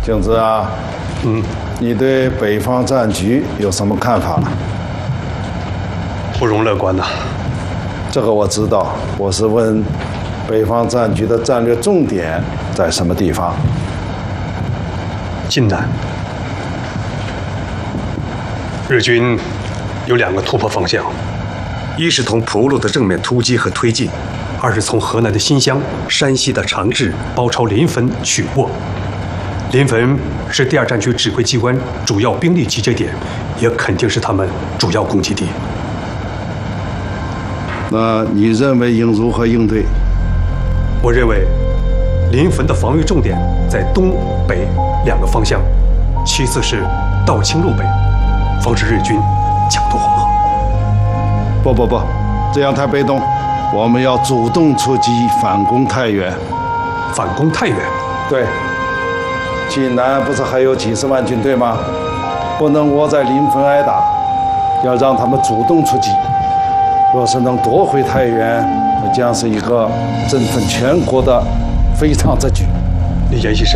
景之啊，你对北方战局有什么看法？ 不容乐观呐。 这个我知道，我是问北方战局的战略重点在什么地方？ 晋南，日军有2个突破方向，一是从蒲路的正面突击和推进，二是从河南的新乡、山西的长治包抄临汾取沃。临汾是第2战区指挥机关主要兵力集结点，也肯定是他们主要攻击地。 那你认为应如何应对？ 我认为，临汾的防御重点在东北2个方向，其次是道清路北，防止日军抢夺黄河。 不，这样太被动，我们要主动出击，反攻太原。 反攻太原？ 对，济南不是还有几十万军队吗？不能窝在临汾挨打，要让他们主动出击。若是能夺回太原，那将是一个振奋全国的非常之举。 你言意是？